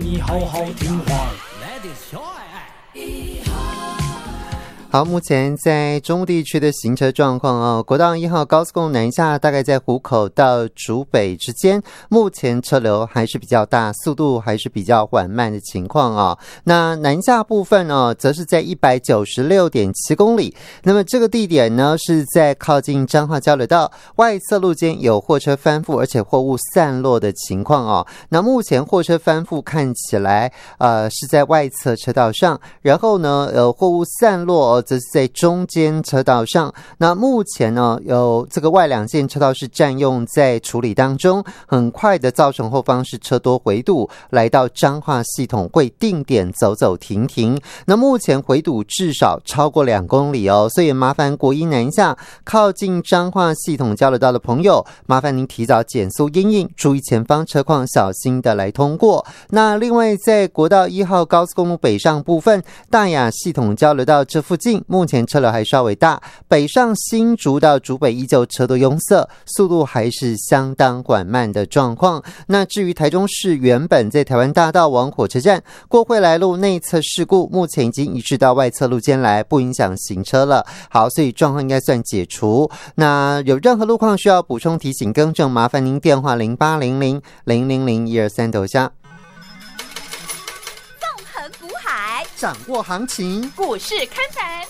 你好好听话。 好，目前在中部地区的行车状况哦，国道1号高速公路南下，大概在湖口到竹北之间，目前车流还是比较大，速度还是比较缓慢的情况哦。那南下部分呢，则是在 196.7 公里。那么这个地点呢，是在靠近彰化交流道外侧路肩有货车翻覆，而且货物散落的情况哦。那目前货车翻覆看起来是在外侧车道上，然后呢货物散落则是在中间车道上。那目前呢有这个外两线车道是占用在处理当中，很快的造成后方是车多回堵，来到彰化系统会定点走走停停。那目前回堵至少超过2公里哦，所以麻烦国一南下靠近彰化系统交流道的朋友，麻烦您提早减速因应，注意前方车况，小心的来通过。那另外在国道1号高速公路北上部分，大雅系统交流道这附近目前车流还稍微大，北上新竹到竹北依旧车多拥塞，速度还是相当缓慢的状况。那至于台中市原本在台湾大道往火车站过惠来路内侧事故，目前已经移至到外侧路肩来，不影响行车了。好，所以状况应该算解除。那有任何路况需要补充提醒更正，麻烦您电话0800-000-123下。 纵横股海， 掌握行情， 股市看盘。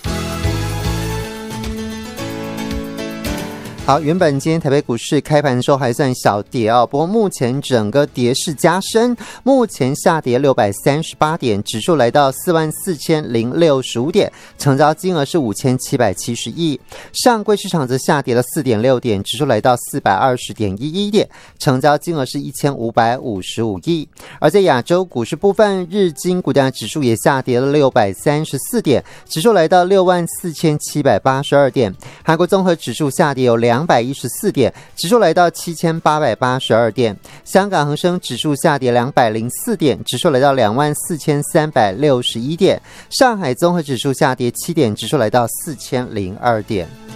好，原本今天台北股市开盘的时候还算小跌哦，不过目前整个跌势加深，目前下跌638点，指数来到44065点，成交金额是5770亿。上柜市场则下跌了4.6点，指数来到420.11点，成交金额是1555亿。而在亚洲股市部分，日经股价指数也下跌了634点，指数来到64782点。韩国综合指数下跌有214点，指数来到7882点。香港恒生指数下跌204点，指数来到24361点。上海综合指数下跌7点，指数来到4002点。